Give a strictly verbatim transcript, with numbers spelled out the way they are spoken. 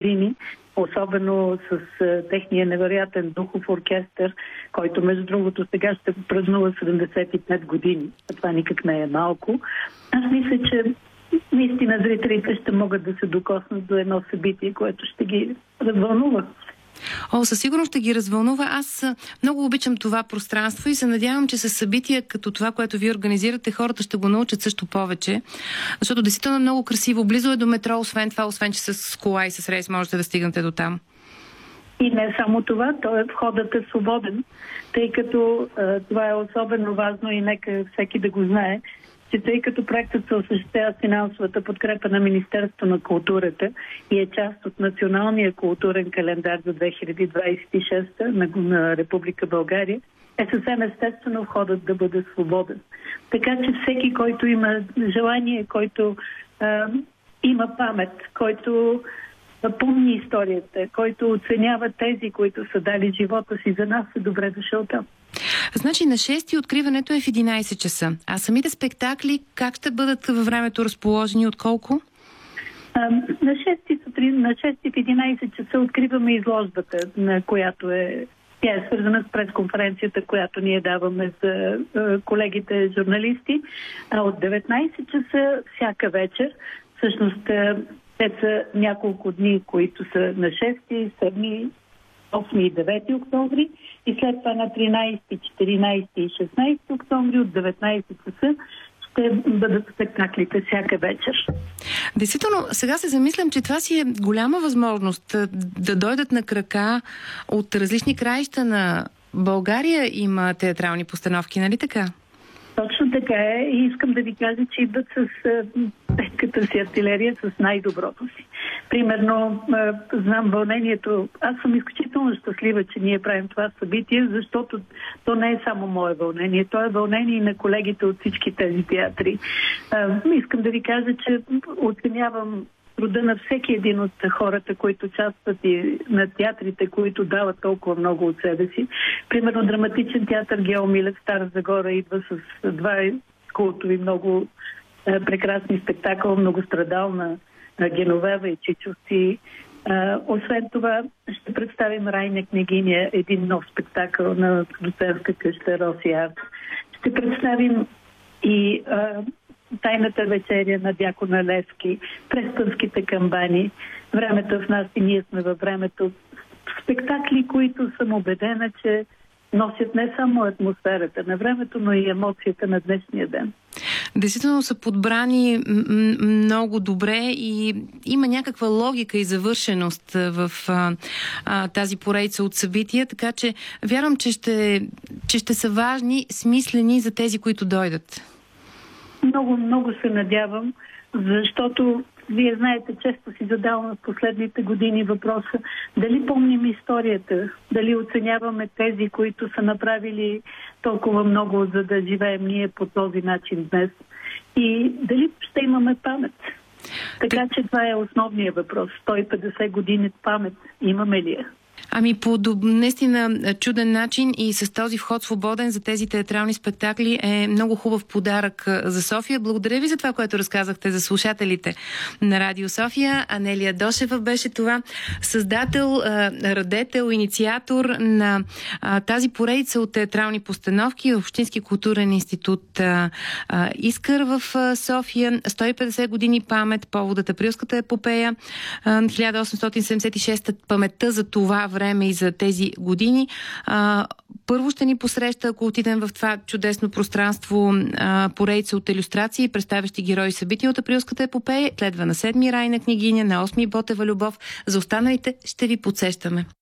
години, особено с а, техния невероятен духов оркестър, който между другото сега ще празнува седемдесет и пет години. Това никак не е малко. Аз мисля, че наистина зрителите ще могат да се докоснат до едно събитие, което ще ги развълнува. О, със сигурност ще ги развълнува. Аз много обичам това пространство и се надявам, че с събития като това, което вие организирате, хората ще го научат също повече. Защото действително е много красиво. Близо е до метро, освен това, освен че с кола и с рейс можете да стигнете до там. И не само това, то е, входът е свободен, тъй като е, това е особено важно и нека всеки да го знае, че тъй като проектът се осъществява финансовата подкрепа на Министерството на културата и е част от националния културен календар за две хиляди двадесет и шеста на, на Република България, е съвсем естествено входът да бъде свободен. Така че всеки, който има желание, който е, има памет, който помни историята, който оценява тези, които са дали живота си за нас, е добре дошъл там. Значи на шести откриването е в единадесет часа. А самите спектакли как ще бъдат във времето разположени, от колко? А, на шести сутрин, на шести в единадесет часа откриваме изложбата, на която е тя е свързана с пресконференцията, която ние даваме за е, колегите журналисти. А от деветнадесет часа всяка вечер, всъщност е, те са няколко дни, които са на шести, седми, осми и девети октомври и след това на тринадесети, четиринадесети и шестнадесети октомври от деветнадесет часа ще бъдат спектаклите всяка вечер. Действително, сега се замислям, че това си е голяма възможност да дойдат на крака от различни краища на България. Има театрални постановки, нали така? Точно така е и искам да ви кажа, че идват с петката си артилерия, с най-доброто си. Примерно, знам вълнението. Аз съм изключително щастлива, че ние правим това събитие, защото то не е само мое вълнение. То е вълнение и на колегите от всички тези театри. Искам да ви кажа, че оценявам труда на всеки един от хората, които участват и на театрите, които дават толкова много от себе си. Примерно драматичен театър Гео Милев в Стара Загора идва с два култови много е, прекрасни спектакъл, Многострадална Геновева и Чичовци. Е, освен това ще представим Райна княгиня, един нов спектакъл на доцентска къща Роси Арт. Ще представим и е, Тайната вечеря на Дякона Левски, Преспанските камбани, Времето в нас и ние сме във времето. Спектакли, които съм убедена, че носят не само атмосферата на времето, но и емоцията на днешния ден. Действително са подбрани м- много добре и има някаква логика и завършеност в а, а, тази поредица от събития, така че вярвам, че ще, че ще са важни, смислени за тези, които дойдат. Много, много се надявам, защото вие знаете, често си задавам в последните години въпроса дали помним историята, дали оценяваме тези, които са направили толкова много, за да живеем ние по този начин днес и дали ще имаме памет. Така че това е основният въпрос. сто и петдесет години памет имаме ли я? Ами по наистина чуден начин и с този вход свободен за тези театрални спектакли е много хубав подарък за София. Благодаря ви за това, което разказахте за слушателите на Радио София. Анелия Дошева беше това, създател, радетел, инициатор на тази поредица от театрални постановки в Общински културен институт Искър в София. сто и петдесет години памет, поводът Априлската епопея, хиляда осемстотин седемдесет и шеста паметта за това време и за тези години. А, първо ще ни посреща, ако отидем в това чудесно пространство, а, поредица от илюстрации, представящи герои и събития от Априлската епопея. Следва на седми Райна княгиня, на осми Ботева любов. За останалите ще ви подсещаме.